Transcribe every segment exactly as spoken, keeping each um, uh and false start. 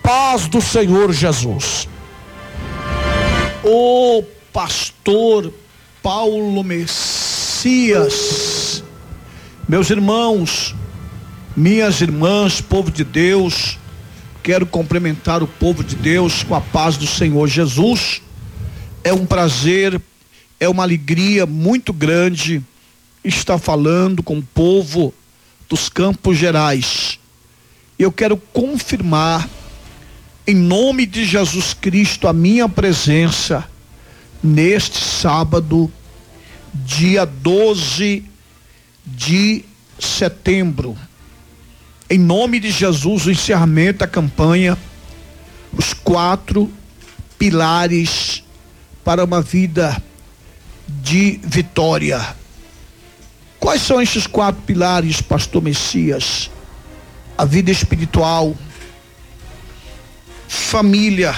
paz do Senhor Jesus. O pastor Paulo Messias, meus irmãos, minhas irmãs, povo de Deus, quero cumprimentar o povo de Deus com a paz do Senhor Jesus. É um prazer, é uma alegria muito grande estar falando com o povo dos Campos Gerais. Eu quero confirmar, em nome de Jesus Cristo, a minha presença neste sábado, dia doze de setembro. Em nome de Jesus, o encerramento da campanha, os quatro pilares para uma vida de vitória. Quais são esses quatro pilares, pastor Messias? A vida espiritual, família,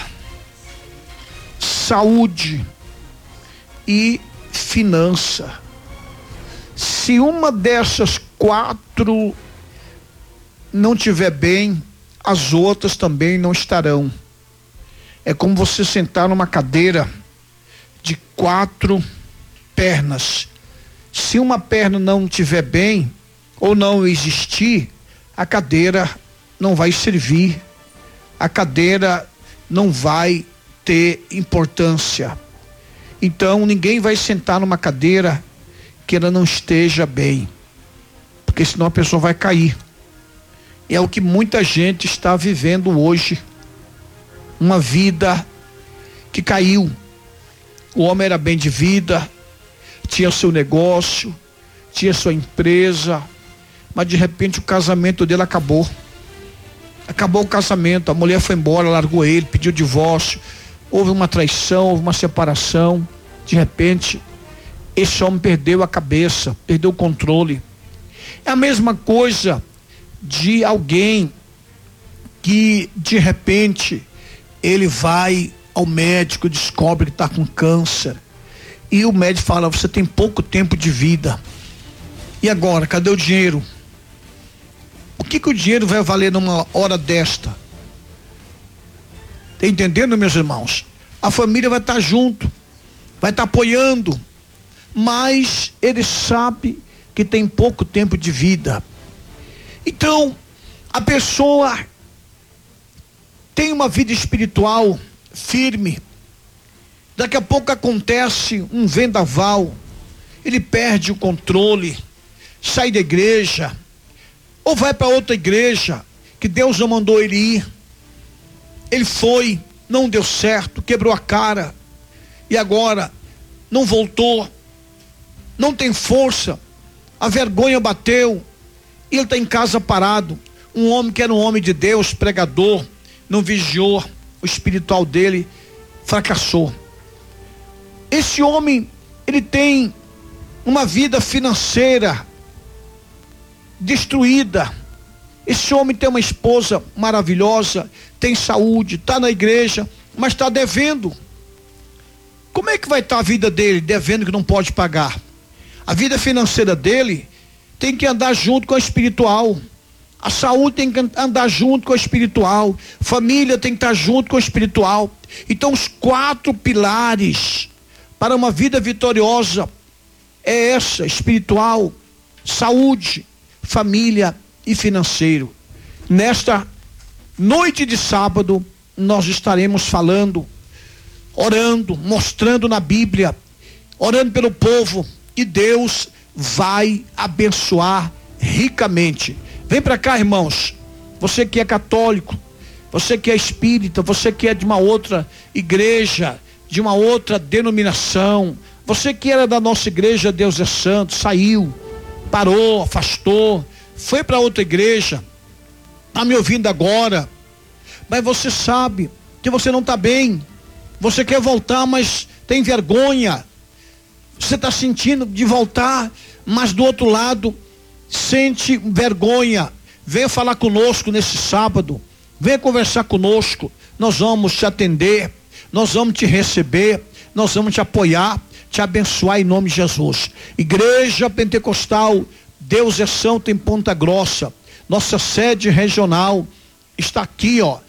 saúde e finança. Se uma dessas quatro não tiver bem, as outras também não estarão. É como você sentar numa cadeira de quatro pernas. Se uma perna não tiver bem ou não existir, a cadeira não vai servir, a cadeira não vai ter importância. Então ninguém vai sentar numa cadeira que ela não esteja bem, porque senão a pessoa vai cair. É o que muita gente está vivendo hoje, uma vida que caiu. O homem era bem de vida, tinha seu negócio, tinha sua empresa, mas de repente o casamento dele acabou. Acabou o casamento, a mulher foi embora, largou ele, pediu divórcio, houve uma traição, houve uma separação. De repente, esse homem perdeu a cabeça, perdeu o controle. É a mesma coisa de alguém que de repente ele vai ao médico, descobre que está com câncer, e o médico fala: você tem pouco tempo de vida. E agora, cadê o dinheiro? O que que o dinheiro vai valer numa hora desta? Tá entendendo, meus irmãos? A família vai estar junto, vai estar apoiando, mas ele sabe que tem pouco tempo de vida. Então, a pessoa tem uma vida espiritual firme, daqui a pouco acontece um vendaval, ele perde o controle, sai da igreja, ou vai para outra igreja que Deus não mandou ele ir. Ele foi, não deu certo, quebrou a cara, e agora não voltou, não tem força, a vergonha bateu, e ele está em casa parado. Um homem que era um homem de Deus, pregador, não vigiou, o espiritual dele fracassou. Esse homem, ele tem uma vida financeira destruída. Esse homem tem uma esposa maravilhosa, tem saúde, está na igreja, mas está devendo. Como é que vai estar tá a vida dele devendo que não pode pagar? A vida financeira dele tem que andar junto com a espiritual. A saúde tem que andar junto com a espiritual. Família tem que estar junto com a espiritual. Então, os quatro pilares para uma vida vitoriosa é essa: espiritual, saúde, família e financeiro. Nesta noite de sábado, nós estaremos falando, orando, mostrando na Bíblia, orando pelo povo, e Deus vai abençoar ricamente. Vem para cá, irmãos, você que é católico, você que é espírita, você que é de uma outra igreja, de uma outra denominação, você que era da nossa igreja Deus é Santo, saiu, parou, afastou, foi para outra igreja, está me ouvindo agora, mas você sabe que você não está bem, você quer voltar, mas tem vergonha, você está sentindo de voltar, mas do outro lado sente vergonha. Venha falar conosco nesse sábado, venha conversar conosco, nós vamos te atender, nós vamos te receber, nós vamos te apoiar, te abençoar em nome de Jesus. Igreja Pentecostal Deus é Santo em Ponta Grossa, nossa sede regional está aqui, ó,